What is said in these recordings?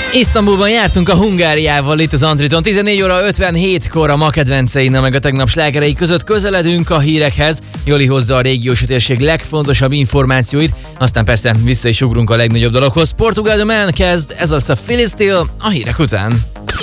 Isztambulban jártunk a Hungáriával itt az Antriton. 14 óra 57-kor a ma kedvenceinnel meg a tegnap slágerei között közeledünk a hírekhez. Joli hozza a régiós térség legfontosabb információit, aztán persze vissza is ugrunk a legnagyobb dologhoz. Portugal The Man kezd, ez az a Feel It Still a hírek után.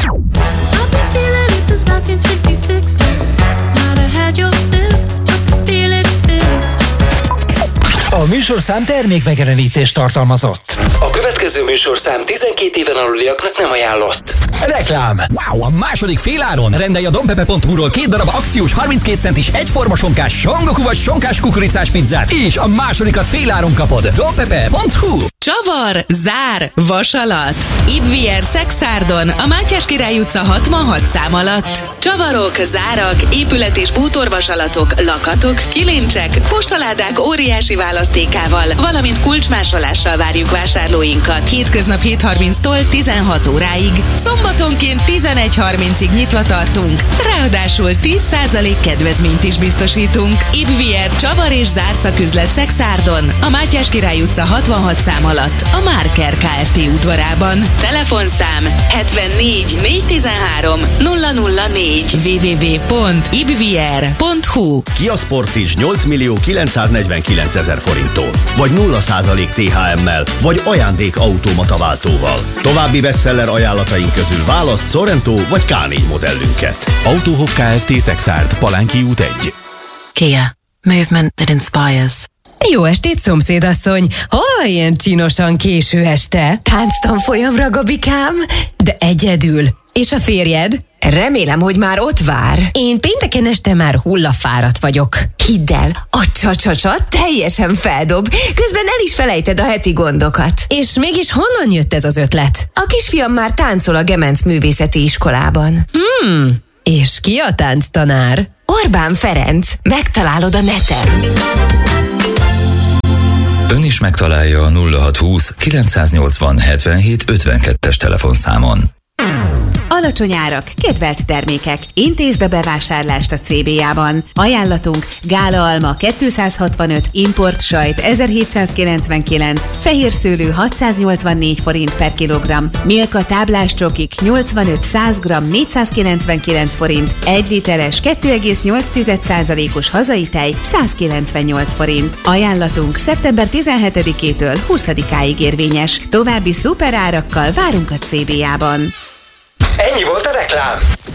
A műsorszám termékmegjelenítést tartalmazott. A következő műsorszám 12 éven aluliaknak nem ajánlott. Reklám. Wow, a második féláron rendelj a dompepe.hu-ról 2 darab akciós 32 centis egyforma sonkás songoku vagy sonkás kukoricás pizzát, és a másodikat féláron kapod. dompepe.hu. Csavar, zár, vasalat. Ibvier Szexárdon, a Mátyás Király utca 66 szám alatt. Csavarok, zárak, épület- és bútorvasalatok, lakatok, kilincsek, postaládák óriási választékával, valamint kulcsmásolással várjuk vásárlóinkat. Hétköznap 7:30-tól 16 óráig. Szombatonként 11:30-ig nyitva tartunk. Ráadásul 10% kedvezményt is biztosítunk. Ibvier Csavar és zárszaküzlet Szexárdon, a Mátyás Király utca 66 szám alatt, a Márker Kft. Udvarában. Telefonszám 74 413 004 www.ibvier.hu. Kia Sportage 8.949.000 forinttól, vagy 0% THM-mel, vagy ajándékautomata váltóval. További bestseller ajánlataink közül választ Sorento vagy K4 modellünket. Autohof Kft. Szexárd, Palánki út 1. Kia. Movement that inspires. Jó estét, szomszédasszony! Hol ilyen csinosan késő este? Tánctanfolyamra, Gabikám? De egyedül. És a férjed? Remélem, hogy már ott vár. Én pénteken este már hullafáradt vagyok. Hidd el, a csa-csa-csa teljesen feldob, közben el is felejted a heti gondokat. És mégis honnan jött ez az ötlet? A kisfiam már táncol a Gemenc Művészeti Iskolában. És ki a tánctanár? Orbán Ferenc, megtalálod a neten. Ön is megtalálja a 0620 980 77 52-es telefonszámon. Alacsony árak, kedvelt termékek. Intézd a bevásárlást a CBA-ban. Ajánlatunk: Gála alma 265, import sajt 1799, fehér szőlő 684 forint per kilogramm, Milka táblás csokik 85-100 g 499 forint, 1 literes 2,8%-os hazai tej 198 forint. Ajánlatunk szeptember 17-től 20-áig érvényes. További szuperárakkal várunk a CBA-ban. Ennyi volt a reklám.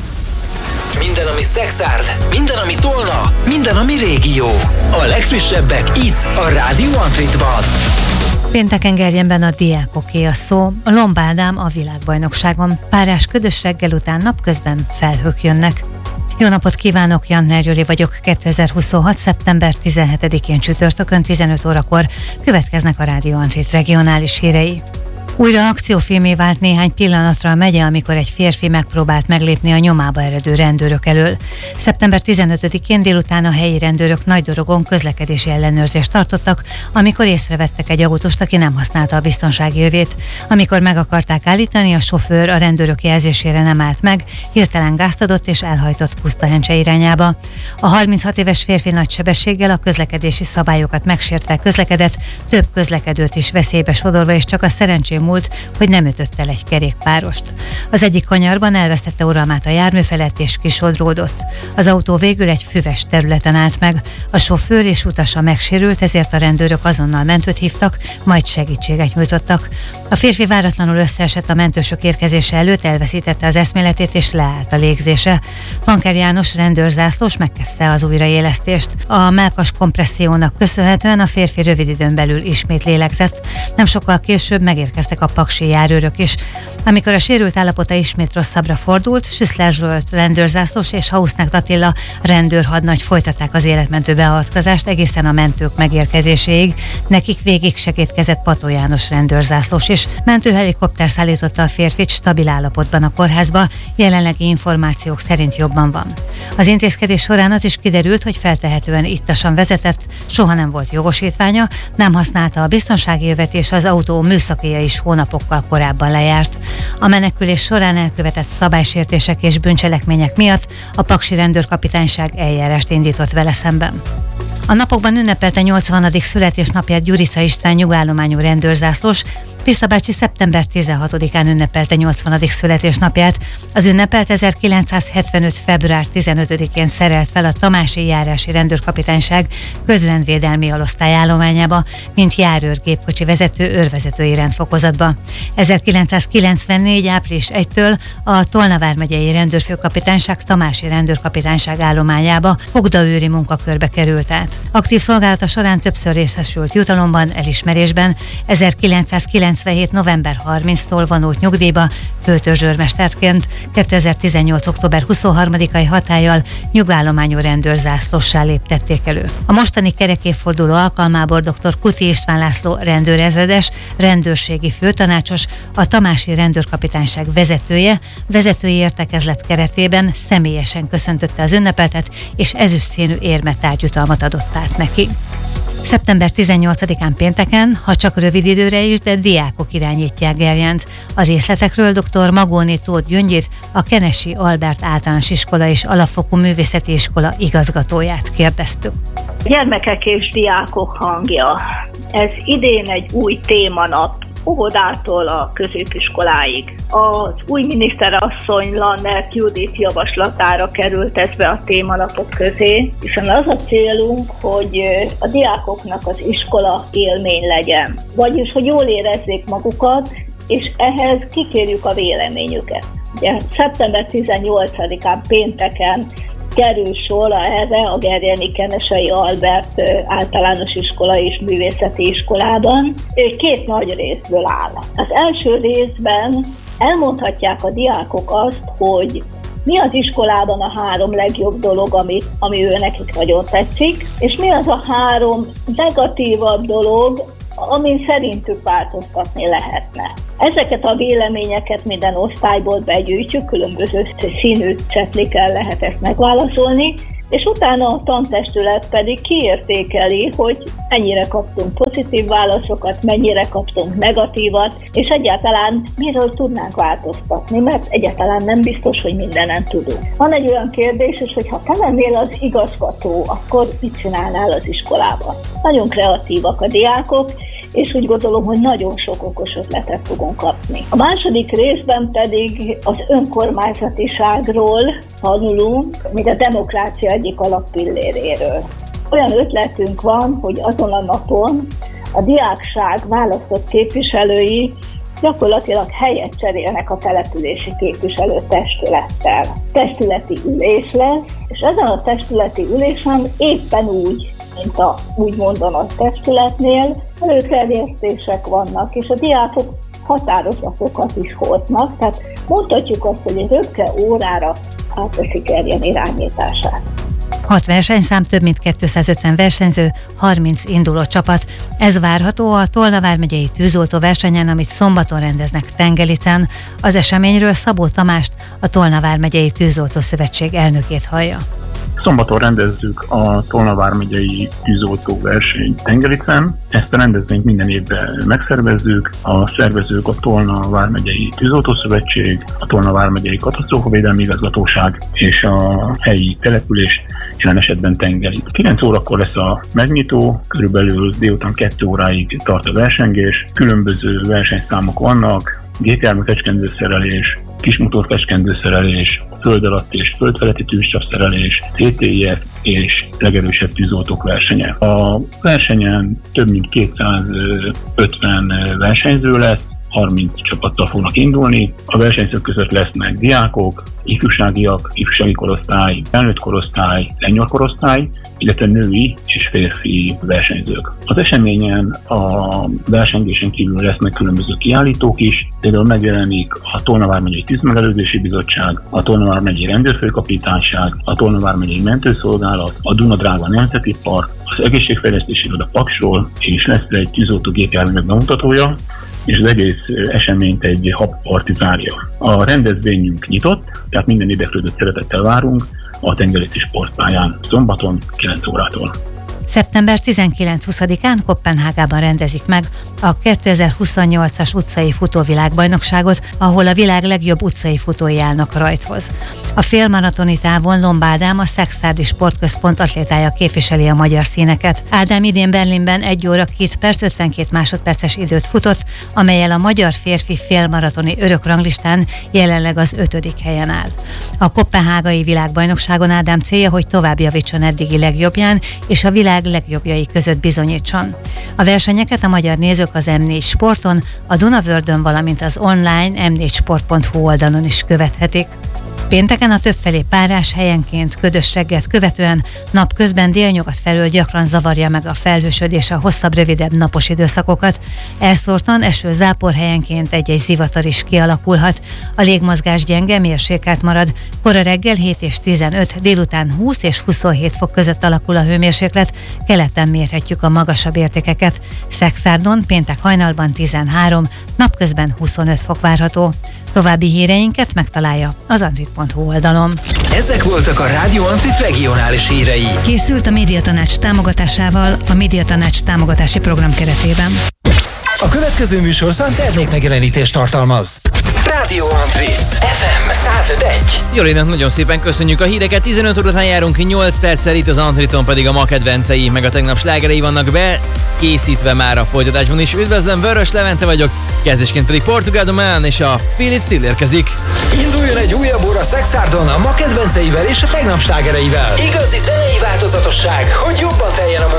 Minden, ami Szexárd, minden, ami Tolna, minden, ami régió. A legfrissebbek itt, a Rádió Antritban. Pénteken Gerjenben a diákoké a szó. A Lombádám a világbajnokságon. Párás ködös reggel után napközben felhők jönnek. Jó napot kívánok, Jantner Gyuri vagyok. 2026. szeptember 17-én csütörtökön 15 órakor következnek a Rádió Antrit regionális hírei. Újra akciófilmé vált néhány pillanatra a megye, amikor egy férfi megpróbált meglépni a nyomába eredő rendőrök elől. Szeptember 15-én délután a helyi rendőrök Nagydorogon közlekedési ellenőrzést tartottak, amikor észrevettek egy autóst, aki nem használta a biztonsági övét. Amikor meg akarták állítani, a sofőr a rendőrök jelzésére nem állt meg, hirtelen gázt adott és elhajtott Pusztahencse irányába. A 36 éves férfi nagy sebességgel a közlekedési szabályokat megsértve közlekedett, több közlekedőt is veszélybe sodorva, és csak a szerencsém múlt, hogy nem ütött el egy kerékpárost. Az egyik kanyarban elvesztette uralmát a jármű felett és kisodródott. Az autó végül egy füves területen állt meg. A sofőr és utasa megsérült, ezért a rendőrök azonnal mentőt hívtak, majd segítséget nyújtottak. A férfi váratlanul összeesett a mentősök érkezése előtt, elveszítette az eszméletét és leállt a légzése. Panker János rendőrzászlós megkezdte az újraélesztést. A mellkas kompressziónak köszönhetően a férfi rövid időn belül ismét lélegzett. Nem sokkal később megérkeztek a paksi járőrök is. Amikor a sérült állapota ismét rosszabbra fordult, Süszler Zsolt rendőrzászlós és Hausznak Attila rendőrhadnagy folytatták az életmentő beavatkozást egészen a mentők megérkezéséig. Nekik végig segítkezett Pató János rendőrzászlós is. Mentőhelikopter szállította a férfit stabil állapotban a kórházba, jelenlegi információk szerint jobban van. Az intézkedés során az is kiderült, hogy feltehetően ittasan vezetett, soha nem volt jogosítványa, nem használta a biztonsági övet, és az autó műszakija is hónapokkal korábban lejárt. A menekülés során elkövetett szabálysértések és bűncselekmények miatt a paksi rendőrkapitányság eljárást indított vele szemben. A napokban ünnepelte 80. születésnapját Gyurica István nyugállományú rendőrzászlós, Pista bácsi szeptember 16-án ünnepelte 80. születésnapját. Az ünnepelt 1975. február 15-én szerelt fel a Tamási járási rendőrkapitányság közrendvédelmi alosztály állományába, mint járőrgépkocsi vezető őrvezetői rendfokozatba. 1994. április 1-től a Tolna vármegyei rendőrfőkapitányság Tamási rendőrkapitányság állományába fogdaőri munkakörbe került át. Aktív szolgálata során többször részesült jutalomban, elismerésben. 1997. november 30-tól vonult nyugdíjba főtörzsőrmesterként, 2018. október 23-ai hatállyal nyugállományú rendőrzászlóssá léptették elő. A mostani kerekévforduló alkalmából dr. Kuti István László rendőrezredes, rendőrségi főtanácsos, a Tamási rendőrkapitányság vezetői értekezlet keretében személyesen köszöntötte az ünnepeltet, és ezüstszínű érmetárgyutalmat adott át neki. Szeptember 18-án pénteken, ha csak rövid időre is, de diákok irányítják Gerjent. A részletekről dr. Magóni Tóth Gyöngyit, a Kenesi Albert Általános Iskola és Alapfokú Művészeti Iskola igazgatóját kérdeztük. Gyermekek és diákok hangja. Ez idén egy új témanap, óvodától a középiskoláig. Az új miniszterasszony Lannert Judit javaslatára került ez be a témanapok közé, hiszen az a célunk, hogy a diákoknak az iskola élmény legyen. Vagyis, hogy jól érezzék magukat, és ehhez kikérjük a véleményüket. Ugye, szeptember 18-án pénteken kerül sor erre a gerjeni Kenesei Albert Általános Iskola és Művészeti Iskolában. Két nagy részből áll. Az első részben elmondhatják a diákok azt, hogy mi az iskolában a 3 legjobb dolog, ami nekik nagyon tetszik, és mi az a 3 negatívabb dolog, amin szerintük változtatni lehetne. Ezeket a véleményeket minden osztályból begyűjtjük, különböző színű cetlikkel lehet ezt megválaszolni, és utána a tantestület pedig kiértékeli, hogy mennyire kaptunk pozitív válaszokat, mennyire kaptunk negatívat, és egyáltalán miről tudnánk változtatni, mert egyáltalán nem biztos, hogy mindenen tudunk. Van egy olyan kérdés is, hogy ha te lennél az igazgató, akkor mit csinálnál az iskolában? Nagyon kreatívak a diákok, és úgy gondolom, hogy nagyon sok okos ötletet fogunk kapni. A második részben pedig az önkormányzatiságról tanulunk, mint a demokrácia egyik alappilléréről. Olyan ötletünk van, hogy azon a napon a diákság választott képviselői gyakorlatilag helyet cserélnek a települési képviselőtestülettel. Testületi ülés lesz, és ezen a testületi ülésen éppen úgy, mint a úgymond a testületnél, előterjesztések vannak, és a diákok határozatokat is hoznak, tehát mondhatjuk azt, hogy egy röpke órára átveszik Gerjen irányítását. 6 versenyszám, több mint 250 versenyző, 30 induló csapat. Ez várható a Tolna vármegyei tűzoltó versenyen, amit szombaton rendeznek Tengelicen. Az eseményről Szabó Tamást, a Tolna vármegyei tűzoltó szövetség elnökét hallja. Szombaton rendezzük a Tolna vármegyei tűzoltó versenyt Tengelicen. Ezt a rendezvényt minden évben megszervezzük. A szervezők a Tolna vármegyei tűzoltószövetség, a Tolna vármegyei katasztrófavédelmi igazgatóság és a helyi település, jelen esetben Tengelic. 9 órakor lesz a megnyitó, körülbelül délután 2 óráig tart a versengés. Különböző versenyszámok vannak, gépjármű fecskendőszerelés, kismotor fecskendőszerelés, föld alatt és földfeletti tűzcsapszerelés, TTIF és legerősebb tűzoltók versenye. A versenyen több mint 250 versenyző lesz, 30 csapattal fognak indulni. A versenyzők között lesznek diákok, ifjúságiak, ifjúsági korosztály, felnőtt korosztály, senior korosztály, illetve női és férfi versenyzők. Az eseményen a versengésen kívül lesznek különböző kiállítók is, például megjelenik a Tolna vármegyei Tűzmegelőzési Bizottság, a Tolna vármegyei Rendőrfőkapitányság, a Tolna vármegyei Mentőszolgálat, a Duna-Dráva Nemzeti Park, az Egészségfejlesztési Iroda Paksról, és lesz egy tűzoltó gépjárművek bemutatója, és az egész eseményt egy habparti zárja. A rendezvényünk nyitott, tehát minden érdeklődőt szeretettel várunk a Tengelici sportpályán szombaton 9 órától. Szeptember 19-20-án Koppenhágában rendezik meg a 2028-as utcai futóvilágbajnokságot, ahol a világ legjobb utcai futói állnak rajthoz. A félmaratoni távon Lomb Ádám, a Szekszárdi Sportközpont atlétája képviseli a magyar színeket. Ádám idén Berlinben 1 óra 2 perc 52 másodperces időt futott, amellyel a magyar férfi félmaratoni örökranglistán jelenleg az 5. helyen áll. A koppenhágai világbajnokságon Ádám célja, hogy tovább javítson eddigi legjobbján, és a világ legjobbjai között bizonyítson. A versenyeket a magyar nézők az M4 Sporton, a Dunavördön, valamint az online m4sport.hu oldalon is követhetik. Pénteken a többfelé párás, helyenként ködös reggelt követően napközben délnyugat felől gyakran zavarja meg a felhősödés a hosszabb, rövidebb napos időszakokat. Elszórtan eső-zápor, helyenként egy-egy zivatar is kialakulhat. A légmozgás gyenge, mérsékelt marad. Kora reggel 7 és 15, délután 20 és 27 fok között alakul a hőmérséklet. Keleten mérhetjük a magasabb értékeket. Szekszárdon péntek hajnalban 13, napközben 25 fok várható. További híreinket megtalálja az antrit.hu oldalon. Ezek voltak a Rádió Antrit regionális hírei. Készült a Médiatanács támogatásával a Médiatanács támogatási program keretében. A következő műsorszám termékmegjelenítést tartalmaz. Rádió Antrit FM 105.1. Jolinak nagyon szépen köszönjük a híreket. 15 óra után járunk 8 perccel, itt az Antriton pedig a ma kedvencei, meg a tegnap slágerei vannak be készítve már a folytatásban is. Üdvözlöm, Vörös Levente vagyok, kezdésként pedig Portugál Domán és a Feel It Still érkezik. Induljon egy újabb óra Szexárdon a ma kedvenceivel és a tegnap slágereivel. Igazi zenei változatosság, hogy jobban teljen a